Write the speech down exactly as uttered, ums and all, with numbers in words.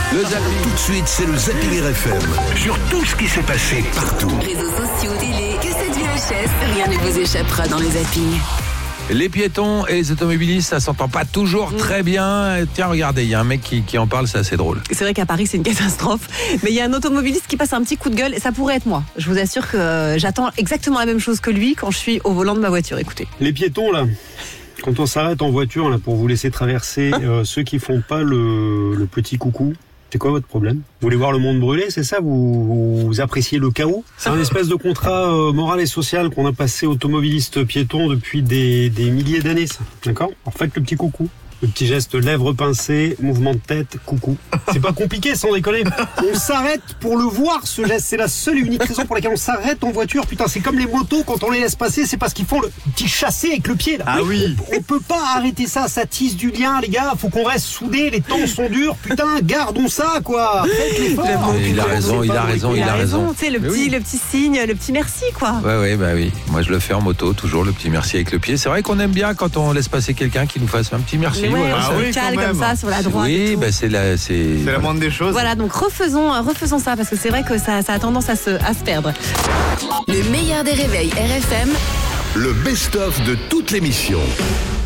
Le zapping. Tout de suite, c'est le Zapping R F M. Sur tout ce qui s'est passé partout. Réseaux sociaux, télé, cassette V H S, rien ne vous échappera dans le zapping. Les piétons et les automobilistes, ça s'entend pas toujours très bien. Tiens, regardez, il y a un mec qui, qui en parle, c'est assez drôle. C'est vrai qu'à Paris, c'est une catastrophe. Mais il y a un automobiliste qui passe un petit coup de gueule et ça pourrait être moi. Je vous assure que euh, j'attends exactement la même chose que lui quand je suis au volant de ma voiture. Écoutez. Les piétons, là, quand on s'arrête en voiture là, pour vous laisser traverser, euh, ceux qui font pas le, le petit coucou, c'est quoi votre problème? Vous voulez voir le monde brûler, c'est ça? vous, vous appréciez le chaos? C'est un espèce de contrat euh, moral et social qu'on a passé automobilistes piétons depuis des, des milliers d'années, ça. D'accord? En fait, le petit coucou. Le petit geste lèvres pincées, mouvement de tête, coucou. C'est pas compliqué, sans déconner. On s'arrête pour le voir, ce geste. C'est la seule et unique raison pour laquelle on s'arrête en voiture. Putain, c'est comme les motos, quand on les laisse passer, c'est parce qu'ils font le petit chassé avec le pied, là. Ah oui. On, on peut pas arrêter ça, ça tisse du lien, les gars. Faut qu'on reste soudés, les temps sont durs. Putain, gardons ça, quoi. Faites l'effort. Il a raison, il a raison, il a raison. Tu sais, le petit, oui. le petit signe, le petit merci, quoi. Ouais, ouais, bah oui. Moi, je le fais en moto, toujours le petit merci avec le pied. C'est vrai qu'on aime bien quand on laisse passer quelqu'un qui nous fasse un petit merci. Ouais, Voilà, on Ah se oui, cale quand comme même. ça sur la droite. et oui, tout. bah c'est la, c'est. C'est la moindre des choses. Voilà, donc refaisons, euh, refaisons ça parce que c'est vrai que ça, ça a tendance à se, à se perdre. Le meilleur des réveils R F M. Le best-of de toute l'émission.